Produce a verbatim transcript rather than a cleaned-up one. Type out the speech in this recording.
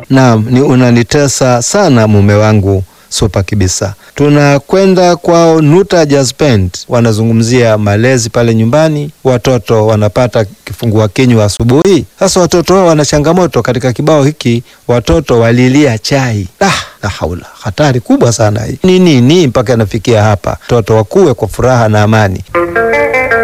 Naam, ni unanitesa sana mume wangu Super Kibisa. Tunakwenda kwao Nuta Jazz Band, wanazungumzia malezi pale nyumbani, watoto wanapata kifungua kinywa asubuhi. Sasa watoto wao wana changamoto katika kibao hiki, watoto walilia chai. Ah, la haula, hatari kubwa sana hii. Ni nini mpaka nafikia hapa? Watoto wakuwe kwa furaha na amani.